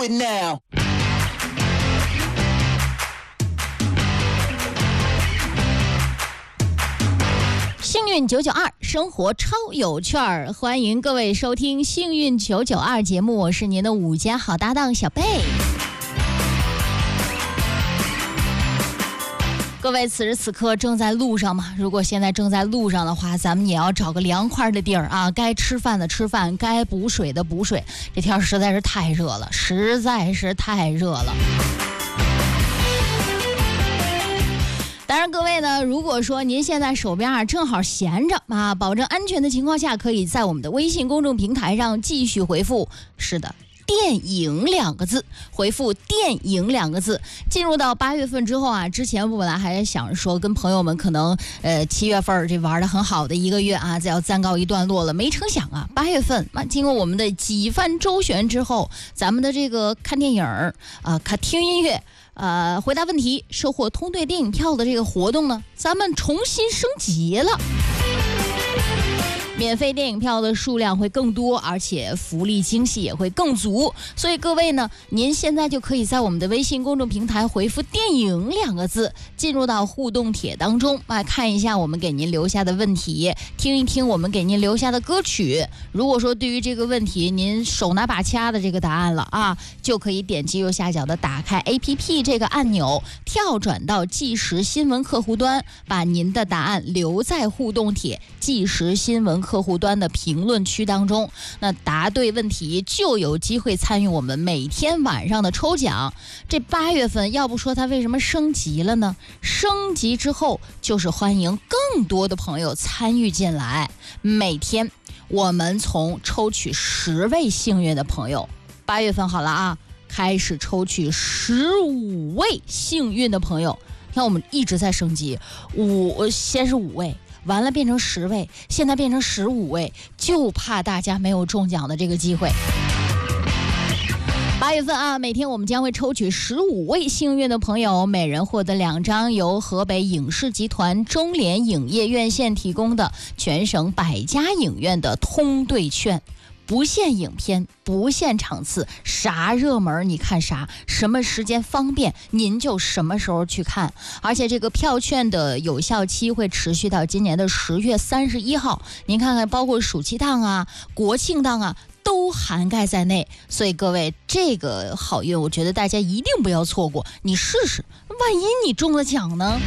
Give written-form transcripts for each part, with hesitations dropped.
it now。 幸运992，生活超有趣儿，欢迎各位收听幸运992节目，我是您的午间好搭档小贝。各位此时此刻正在路上吗？如果现在正在路上的话，咱们也要找个凉快的地儿啊，该吃饭的吃饭，该补水的补水。这天实在是太热了，实在是太热了。当然各位呢，如果说您现在手边正好闲着啊，保证安全的情况下，可以在我们的微信公众平台上继续回复是的电影2个字，回复电影2个字。进入到8月份之后啊，之前我本来还想说跟朋友们可能7月份这玩的很好的一个月啊，要暂告一段落了，没成想啊8月份经过我们的几番周旋之后，咱们的这个看电影看听音乐回答问题收获通兑电影票的这个活动呢，咱们重新升级了。免费电影票的数量会更多，而且福利惊喜也会更足，所以各位呢，您现在就可以在我们的微信公众平台回复电影2个字，进入到互动帖当中看一下我们给您留下的问题，听一听我们给您留下的歌曲。如果说对于这个问题您手拿把掐的这个答案了啊，就可以点击右下角的打开 APP 这个按钮，跳转到即时新闻客户端，把您的答案留在互动帖即时新闻客户端的评论区当中，那答对问题就有机会参与我们每天晚上的抽奖。这8月份要不说它为什么升级了呢？升级之后就是欢迎更多的朋友参与进来，每天我们从抽取10位幸运的朋友，8月份好了啊，开始抽取15位幸运的朋友。看我们一直在升级，先是5位，完了变成10位，现在变成15位，就怕大家没有中奖的这个机会。8月份啊，每天我们将会抽取15位幸运的朋友，每人获得2张由河北影视集团中联影业院线提供的全省100家影院的通兑券。不限影片，不限场次，啥热门你看啥，什么时间方便您就什么时候去看。而且这个票券的有效期会持续到今年的10月31号，您看看包括暑期档啊、国庆档啊都涵盖在内。所以各位，这个好运我觉得大家一定不要错过，你试试，万一你中了奖呢？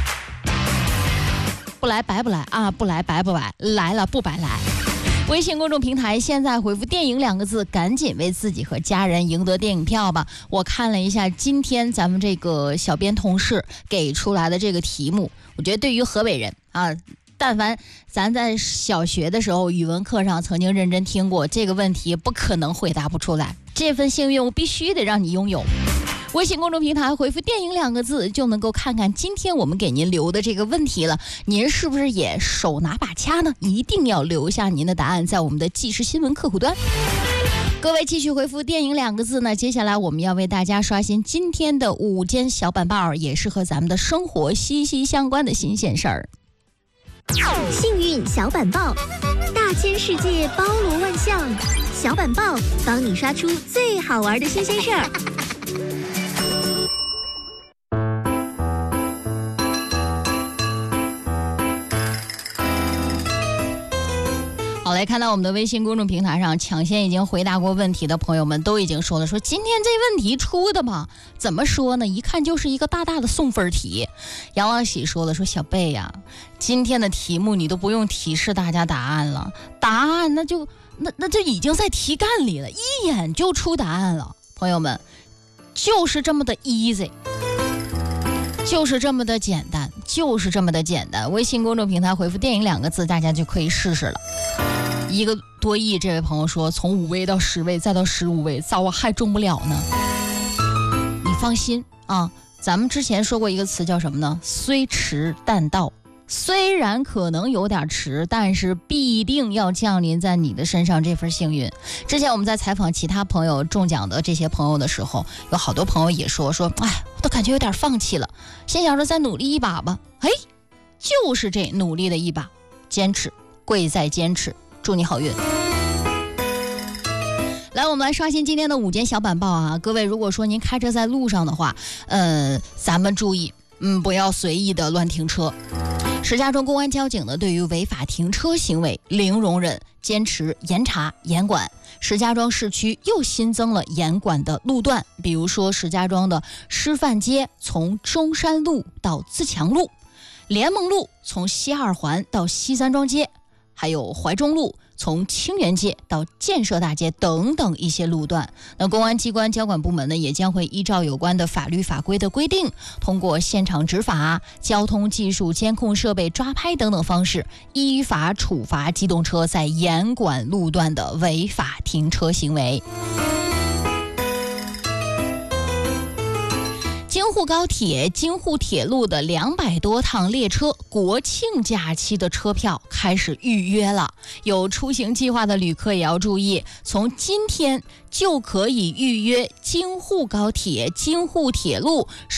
不来白不来啊，不来白不白，来了不白来。微信公众平台现在回复电影2个字，赶紧为自己和家人赢得电影票吧。我看了一下今天咱们这个小编同事给出来的这个题目，我觉得对于河北人啊，但凡咱在小学的时候语文课上曾经认真听过这个问题，不可能回答不出来。这份幸运我必须得让你拥有。微信公众平台回复电影2个字，就能够看看今天我们给您留的这个问题了。您是不是也手拿把掐呢？一定要留下您的答案在我们的即时新闻客户端。各位继续回复电影2个字呢，接下来我们要为大家刷新今天的午间小板报，也是和咱们的生活息息相关的新鲜事儿。 幸运小板报，大千世界包罗万象，小板报帮你刷出最好玩的新鲜事儿。 好，来看到我们的微信公众平台上，抢先已经回答过问题的朋友们都已经说了，说今天这问题出的嘛，怎么说呢？一看就是一个大大的送分题。杨王喜说了，说小贝呀，今天的题目你都不用提示大家答案了，答案那就已经在题干里了，一眼就出答案了。朋友们，就是这么的 easy。就是这么的简单，就是这么的简单。微信公众平台回复电影2个字，大家就可以试试了。1个多亿，这位朋友说从5位到10位再到15位，咋我还中不了呢？你放心啊，咱们之前说过一个词叫什么呢？虽迟但到。虽然可能有点迟，但是必定要降临在你的身上这份幸运。之前我们在采访其他朋友中奖的这些朋友的时候，有好多朋友也说哎，我都感觉有点放弃了，心想说再努力一把吧。就是这努力的一把，坚持，贵在坚持，祝你好运。 来，我们来刷新今天的午间小板报啊！各位，如果说您开车在路上的话，咱们注意，不要随意的乱停车。石家庄公安交警呢，对于违法停车行为零容忍，坚持严查严管。石家庄市区又新增了严管的路段，比如说石家庄的师范街从中山路到自强路，联盟路从西二环到西三庄街，还有怀中路从清源街到建设大街等等一些路段。那公安机关交管部门呢，也将会依照有关的法律法规的规定，通过现场执法、交通技术监控设备抓拍等等方式，依法处罚机动车在严管路段的违法停车行为。京沪高铁、京沪铁路的200多趟列车国庆假期的车票开始预约了，有出行计划的旅客也要注意，从今天就可以预约京沪高铁、京沪铁路